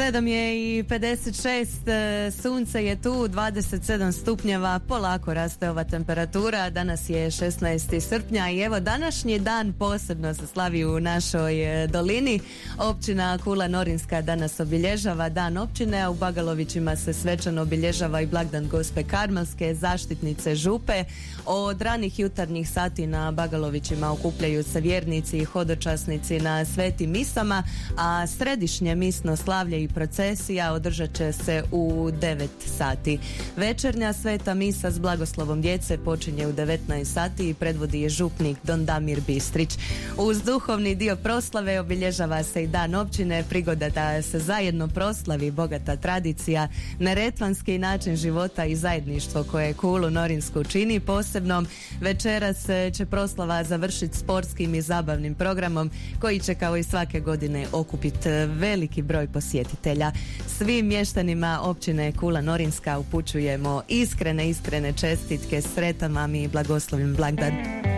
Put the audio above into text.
7 je i 56, sunce je tu, 27 stupnjeva, polako raste ova temperatura, danas je 16. srpnja i evo današnji dan posebno se slavi u našoj dolini. Općina Kula Norinska danas obilježava dan općine, a u Bagalovićima se svečano obilježava i blagdan Gospe Karmelske, zaštitnice župe. Od ranih jutarnjih sati na Bagalovićima okupljaju se vjernici i hodočasnici na svetim misama, a središnje misno slavlje i procesija održat će se u 9 sati. Večernja sveta misa s blagoslovom djece počinje u 19 sati i predvodi je župnik Don Damir Bistrić. Uz duhovni dio proslave obilježava se i dan općine, prigoda da se zajedno proslavi bogata tradicija, neretvanski način života i zajedništvo koje Kulu Norinsku čini posebnom. Večeras će proslava završiti sportskim i zabavnim programom koji će kao i svake godine okupiti veliki broj posjetitelja. Svim mještanima općine Kula Norinska upućujemo iskrene čestitke, sretan vam i blagoslovljen blagdan.